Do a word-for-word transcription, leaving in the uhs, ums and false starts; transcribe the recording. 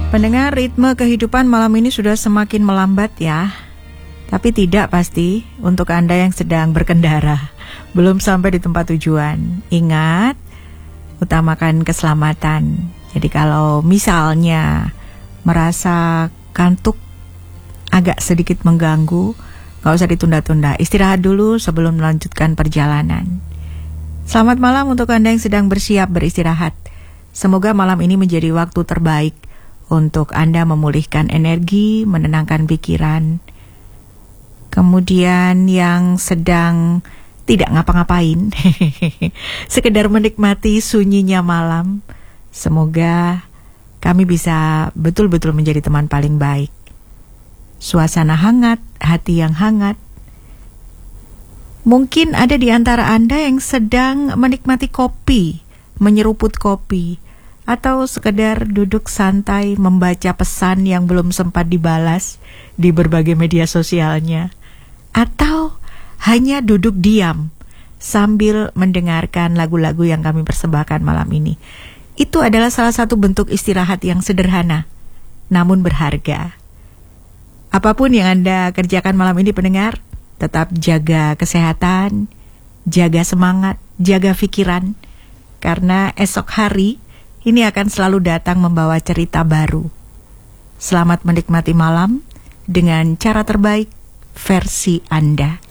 Pendengar, ritme kehidupan malam ini sudah semakin melambat ya. Tapi tidak pasti untuk Anda yang sedang berkendara, belum sampai di tempat tujuan. Ingat, utamakan keselamatan. Jadi kalau misalnya merasa kantuk agak sedikit mengganggu, gak usah ditunda-tunda. Istirahat dulu sebelum melanjutkan perjalanan. Selamat malam untuk Anda yang sedang bersiap beristirahat. Semoga malam ini menjadi waktu terbaik untuk Anda memulihkan energi, menenangkan pikiran. Kemudian yang sedang tidak ngapa-ngapain, sekedar menikmati sunyinya malam. Semoga kami bisa betul-betul menjadi teman paling baik. Suasana hangat, hati yang hangat. Mungkin ada di antara Anda yang sedang menikmati kopi, menyeruput kopi, atau sekedar duduk santai membaca pesan yang belum sempat dibalas di berbagai media sosialnya. Atau hanya duduk diam sambil mendengarkan lagu-lagu yang kami persembahkan malam ini. Itu adalah salah satu bentuk istirahat yang sederhana, namun berharga. Apapun yang Anda kerjakan malam ini pendengar, tetap jaga kesehatan, jaga semangat, jaga pikiran. Karena esok hari ini akan selalu datang membawa cerita baru. Selamat menikmati malam dengan cara terbaik versi Anda.